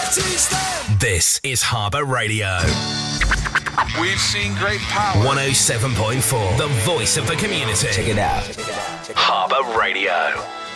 This is Harbour Radio. We've seen great power. 107.4, the voice of the community. Check it out. Harbour Radio.